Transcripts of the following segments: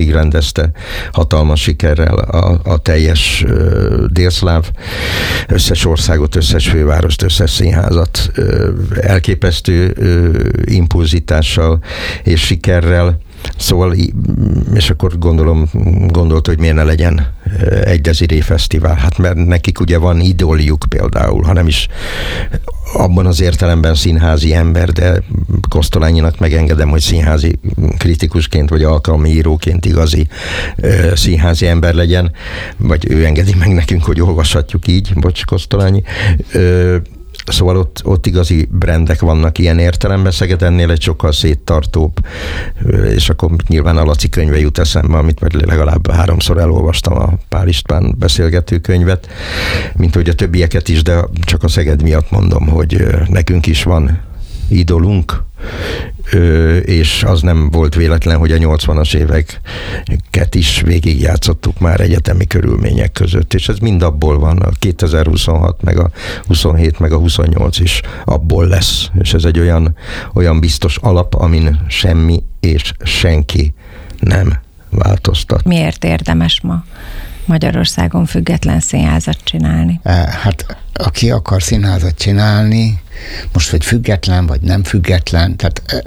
végigrendezte hatalmas sikerrel a teljes délszláv összes országot, összes fővárost, összes színházat elképesztő impulzitással és sikerrel. Szóval, és akkor gondolt, hogy miért ne legyen egy Desirée Fesztivál. Hát mert nekik ugye van idoljuk például, hanem is abban az értelemben színházi ember, de Kosztolányinak megengedem, hogy színházi kritikusként vagy alkalmi íróként igazi színházi ember legyen, vagy ő engedi meg nekünk, hogy olvashatjuk így, bocs Kosztolányi. Szóval ott igazi brandek vannak ilyen értelemben, Szegedennél egy sokkal széttartóbb, és akkor nyilván a Laci könyve jut eszembe, amit legalább 3-szor elolvastam, a Pál István beszélgető könyvet, mint hogy a többieket is, de csak a Szeged miatt mondom, hogy nekünk is van idolunk, és az nem volt véletlen, hogy a 80-as éveket is végigjátszottuk már egyetemi körülmények között, és ez mind abból van, a 2026, meg a 27, meg a 28 is abból lesz, és ez egy olyan biztos alap, amin semmi és senki nem változtat. Miért érdemes ma Magyarországon független színházat csinálni? Hát aki akar színházat csinálni, most vagy független, vagy nem független, tehát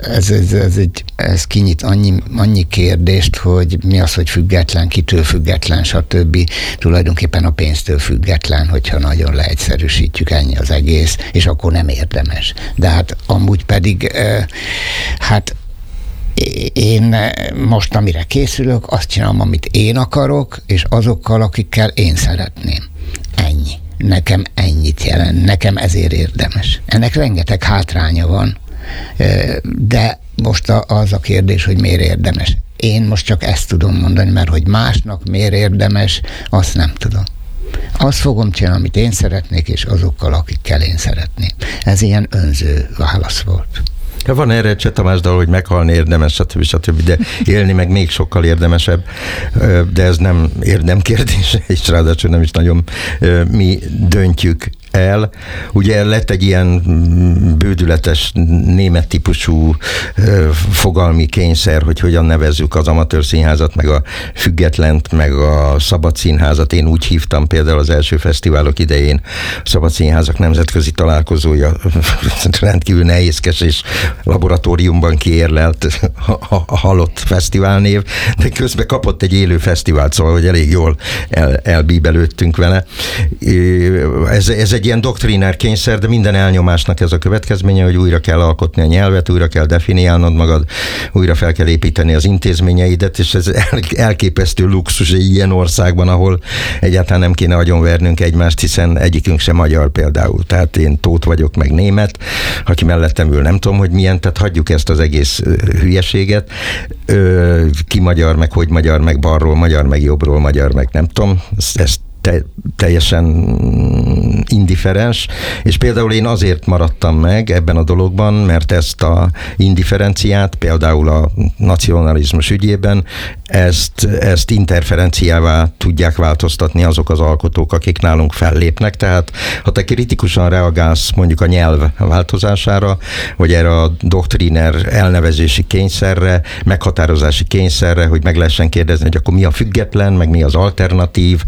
ez kinyit annyi kérdést, hogy mi az, hogy független, kitől független, stb. Tulajdonképpen a pénztől független, hogyha nagyon leegyszerűsítjük, ennyi az egész, és akkor nem érdemes. De hát amúgy pedig, hát én most, amire készülök, azt csinálom, amit én akarok, és azokkal, akikkel én szeretném. Ennyi. Nekem ennyit jelent, nekem ezért érdemes. Ennek rengeteg hátránya van, de most az a kérdés, hogy miért érdemes. Én most csak ezt tudom mondani, mert hogy másnak miért érdemes, azt nem tudom. Azt fogom csinálni, amit én szeretnék, és azokkal, akikkel én szeretném. Ez ilyen önző válasz volt. Van erre egy Tamás dal, hogy meghalni érdemes, stb. De élni meg még sokkal érdemesebb, de ez nem érdemkérdés, és ráadásul nem is nagyon mi döntjük el. Ugye lett egy ilyen bődületes német típusú fogalmi kényszer, hogy hogyan nevezzük az amatőr színházat, meg a függetlent, meg a szabad színházat. Én úgy hívtam például az első fesztiválok idején, a szabad színházak nemzetközi találkozója, rendkívül nehézkes és laboratóriumban kiérlelt a halott fesztiválnév, de közben kapott egy élő fesztivált, szóval hogy elég jól elbíbelődtünk vele. Ez egy ilyen doktrinár kényszer, de minden elnyomásnak ez a következménye, hogy újra kell alkotni a nyelvet, újra kell definiálnod magad, újra fel kell építeni az intézményeidet, és ez elképesztő luxus egy ilyen országban, ahol egyáltalán nem kéne agyonvernünk egymást, hiszen egyikünk sem magyar például. Tehát én Tóth vagyok, meg német, aki mellettem ül, nem tudom, hogy milyen, tehát hagyjuk ezt az egész hülyeséget. Ki magyar, meg hogy magyar, meg balról magyar, meg jobbról magyar, meg nem tudom, ezt teljesen indiferens, és például én azért maradtam meg ebben a dologban, mert ezt a indiferenciát, például a nacionalizmus ügyében, ezt interferenciává tudják változtatni azok az alkotók, akik nálunk fellépnek, tehát ha te kritikusan reagálsz mondjuk a nyelv változására, vagy erre a doktriner elnevezési kényszerre, meghatározási kényszerre, hogy meg lehessen kérdezni, hogy akkor mi a független, meg mi az alternatív,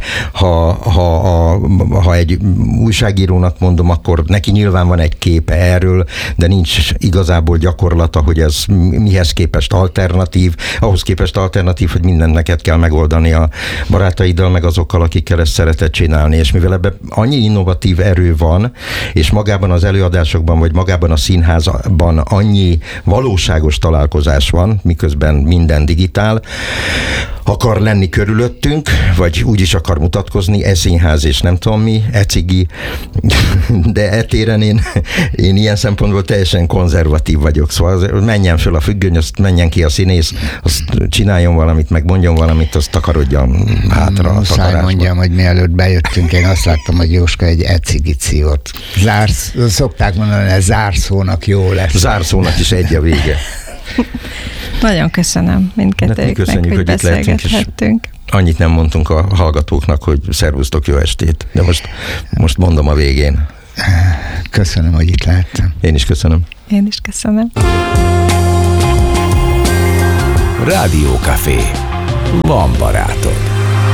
ha egy újságírónak mondom, akkor neki nyilván van egy képe erről, de nincs igazából gyakorlata, hogy ez mihez képest alternatív, ahhoz képest alternatív, hogy mindent neked kell megoldani a barátaiddal, meg azokkal, akikkel ezt szereted csinálni, és mivel ebben annyi innovatív erő van, és magában az előadásokban, vagy magában a színházban annyi valóságos találkozás van, miközben minden digitál, akar lenni körülöttünk, vagy úgy is akar mutatkozni, színház és nem tudom mi, cigi, de etéren én ilyen szempontból teljesen konzervatív vagyok, szóval menjen föl a függöny, azt menjen ki a színész, azt csináljon valamit, meg mondjon valamit, azt takarodjon hátra a takarásba. Mondjam, hogy mielőtt bejöttünk, én azt láttam, hogy Jóska egy cigit szívott. Szokták mondani, hogy zárszónak jó lesz. Zárszónak is egy a vége. Nagyon köszönöm mindkettőjüknek, hogy beszélgethettünk. Annyit nem mondtunk a hallgatóknak, hogy szervusztok, jó estét, de most mondom a végén. Köszönöm, hogy itt lehettem. Én is köszönöm. Én is köszönöm. Rádiókafé. van barátod.